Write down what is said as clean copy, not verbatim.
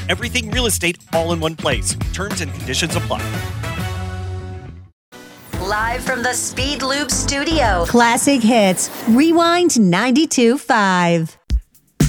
Everything real estate all in one place. Terms and conditions apply. Live from the Speed Loop studio. Classic Hits. Rewind 92.5.